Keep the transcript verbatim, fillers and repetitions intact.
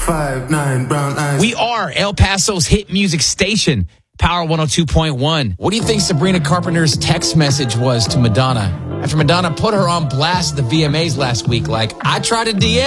five nine, brown eyes. We are El Paso's hit music station, Power one oh two point one. What do you think Sabrina Carpenter's text message was to Madonna after Madonna put her on blast at the V M As last week? Like, I tried to D M